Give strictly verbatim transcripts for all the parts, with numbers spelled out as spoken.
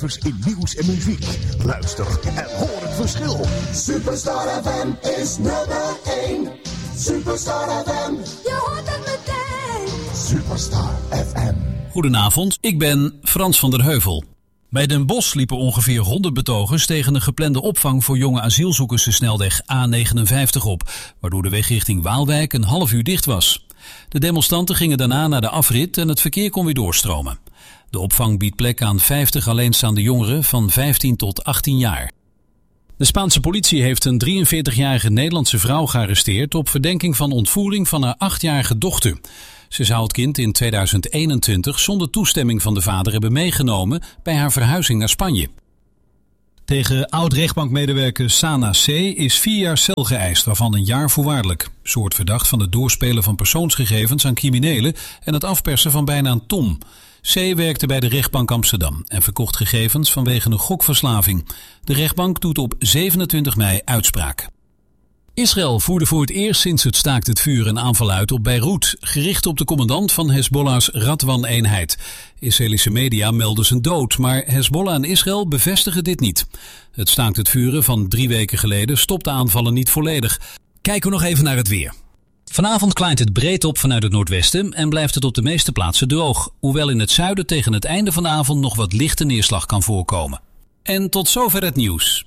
In nieuws en muziek. Luister en hoor het verschil. Superstar F M is nummer één. Superstar F M, je hoort het meteen. Superstar F M. Goedenavond, ik ben Frans van der Heuvel. Bij Den Bosch liepen ongeveer honderd betogers tegen de geplande opvang voor jonge asielzoekers de snelweg A negenenvijftig op, waardoor de weg richting Waalwijk een half uur dicht was. De demonstranten gingen daarna naar de afrit en het verkeer kon weer doorstromen. De opvang biedt plek aan vijftig alleenstaande jongeren van vijftien tot achttien jaar. De Spaanse politie heeft een drieënveertigjarige Nederlandse vrouw gearresteerd op verdenking van ontvoering van haar achtjarige dochter. Ze zou het kind in tweeduizend eenentwintig zonder toestemming van de vader hebben meegenomen bij haar verhuizing naar Spanje. Tegen oud-rechtbankmedewerker Sana C. is vier jaar cel geëist, waarvan een jaar voorwaardelijk. Ze wordt verdacht van het doorspelen van persoonsgegevens aan criminelen en het afpersen van bijna een ton. C. werkte bij de rechtbank Amsterdam en verkocht gegevens vanwege een gokverslaving. De rechtbank doet op zevenentwintig mei uitspraak. Israël voerde voor het eerst sinds het staakt het vuur een aanval uit op Beirut, gericht op de commandant van Hezbollah's Radwan-eenheid. Israëlische media melden zijn dood, maar Hezbollah en Israël bevestigen dit niet. Het staakt het vuren van drie weken geleden stopt de aanvallen niet volledig. Kijken we nog even naar het weer. Vanavond klaart het breed op vanuit het noordwesten en blijft het op de meeste plaatsen droog, hoewel in het zuiden tegen het einde van de avond nog wat lichte neerslag kan voorkomen. En tot zover het nieuws.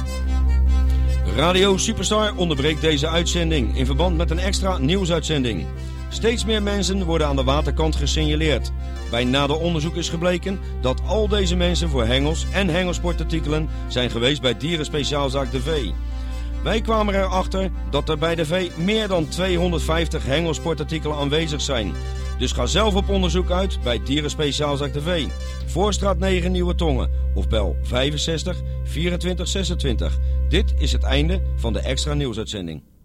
Radio Superstar onderbreekt deze uitzending in verband met een extra nieuwsuitzending. Steeds meer mensen worden aan de waterkant gesignaleerd. Bij nader onderzoek is gebleken dat al deze mensen voor hengels en hengelsportartikelen zijn geweest bij Dierenspeciaalzaak De V. Wij kwamen erachter dat er bij De V meer dan tweehonderdvijftig hengelsportartikelen aanwezig zijn. Dus ga zelf op onderzoek uit bij Dierenspeciaalzaak De V. Voorstraat negen Nieuwe Tongen of bel vijfenzestig vierentwintig zesentwintig. Dit is het einde van de extra nieuwsuitzending.